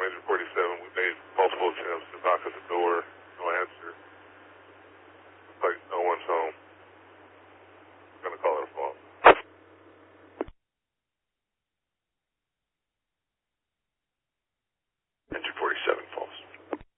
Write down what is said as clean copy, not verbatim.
947. We made multiple attempts to knock us